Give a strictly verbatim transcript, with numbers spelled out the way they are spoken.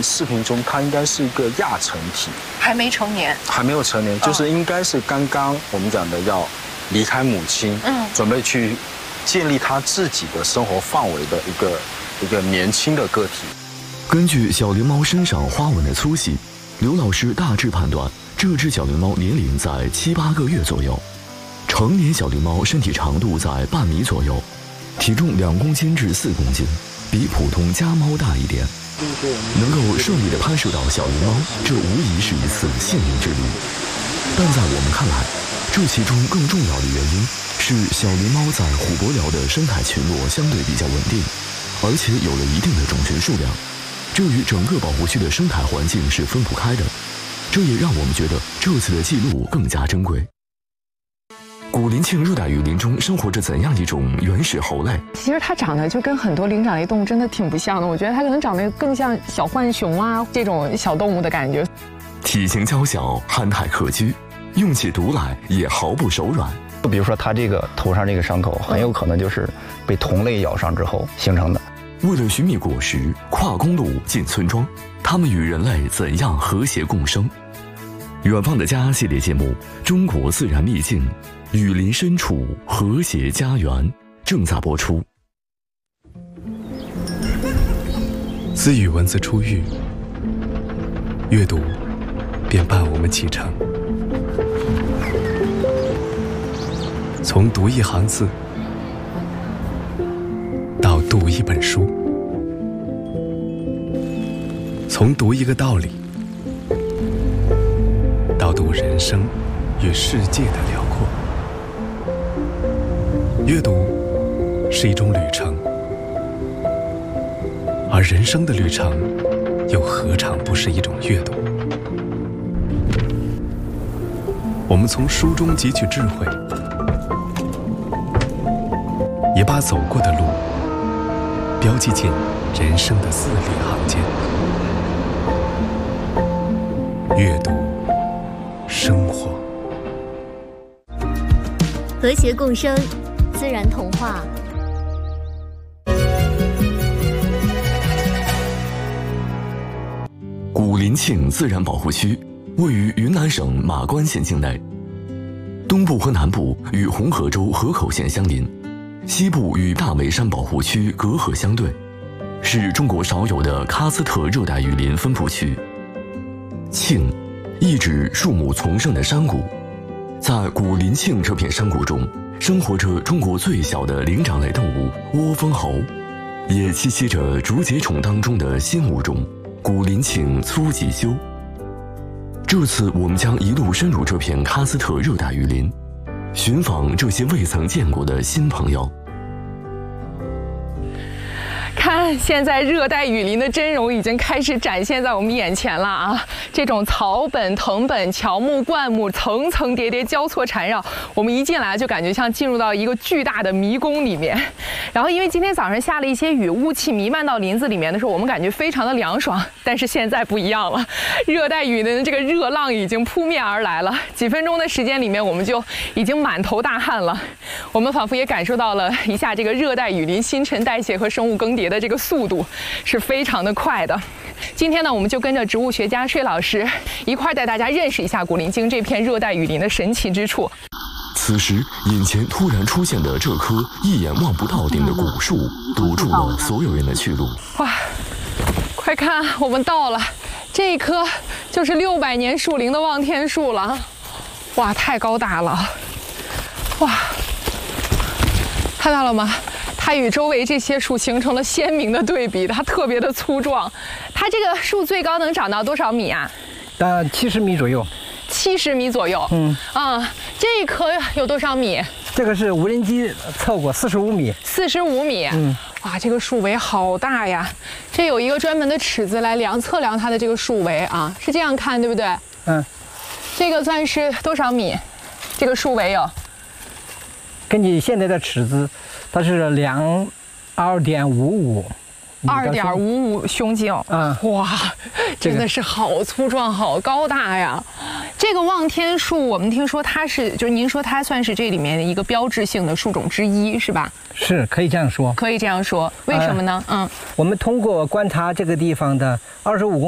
看视频中，它应该是一个亚成体， 还没成年， 还没有成年，就是应该是刚刚我们讲的要离开母亲，嗯，准备去建立他自己的生活范围的一个一个年轻的个体。 根据小灵猫身上花纹的粗细，刘老师大致判断这只小灵猫年龄在七八个月左右。成年小灵猫身体长度在半米左右，体重两公斤至四公斤，比普通家猫大一点。能够顺利地拍摄到小灵猫，这无疑是一次幸运之旅。但在我们看来，这其中更重要的原因是小灵猫在虎伯寮的生态群落相对比较稳定，而且有了一定的种群数量，这与整个保护区的生态环境是分不开的。这也让我们觉得这次的记录更加珍贵。古林庆热带雨林中生活着怎样一种原始猴类？ 其实它长得就跟很多灵长类动物真的挺不像的，我觉得它可能长得更像小浣熊啊这种小动物的感觉。 体型娇小，憨态可掬，用起毒来也毫不手软。 比如说它这个头上这个伤口，很有可能就是被同类咬伤之后形成的。 为了寻觅果实，跨公路进村庄，它们与人类怎样和谐共生？远方的家系列节目《中国自然秘境》。雨林深处和谐家园正在播出。 自与文字初遇，阅读便伴我们启程。从读一行字到读一本书，从读一个道理到读人生与世界的辽阔。阅读是一种旅程，而人生的旅程又何尝不是一种阅读？我们从书中汲取智慧，也把走过的路标记进人生的字里行间。阅读，生活， 和谐共生。自然童话。 古林庆自然保护区位于云南省马关县境内，东部和南部与红河州河口县相邻，西部与大梅山保护区隔河相对，是中国少有的喀斯特热带雨林分布区。庆意指树木丛生的山谷，在古林庆这片山谷中生活着中国最小的灵长类动物窝蜂猴，也栖息着竹节虫当中的新物种古林庆粗脊鳅。这次我们将一路深入这片喀斯特热带雨林，寻访这些未曾见过的新朋友。 看，现在热带雨林的真容已经开始展现在我们眼前了啊！这种草本、藤本、乔木、灌木层层叠叠交错缠绕，我们一进来就感觉像进入到一个巨大的迷宫里面。然后因为今天早上下了一些雨，雾气弥漫到林子里面的时候，我们感觉非常的凉爽。但是现在不一样了，热带雨林的这个热浪已经扑面而来了。几分钟的时间里面，我们就已经满头大汗了。我们仿佛也感受到了一下这个热带雨林新陈代谢和生物更迭的这个速度是非常的快的。今天呢，我们就跟着植物学家税老师一块带大家认识一下古林京这片热带雨林的神奇之处。 此时，眼前突然出现的这棵一眼望不到顶的古树，堵住了所有人的去路。 哇，快看，我们到了，这一棵就是六百年树龄的望天树了。哇，太高大了！哇，看到了吗？它与周围这些树形成了鲜明的对比，它特别的粗壮。它这个树最高能长到多少米啊？ 大七十米左右。 七十米左右。嗯啊，这一棵有多少米？ 这个是无人机测过，四十五米。 四十五米。嗯。哇，这个树围好大呀！这有一个专门的尺子来量测量它的这个树围啊，是这样看对不对？嗯。这个算是多少米？这个树围有？ 根据现在的尺子，它是量二点五五。 二点五五胸径，嗯，哇，真的是好粗壮、好高大呀！这个望天树，我们听说它是，就是您说它算是这里面的一个标志性的树种之一，是吧？ 是，可以这样说。 可以这样说，为什么呢？呃、嗯， 我们通过观察这个地方的二十五公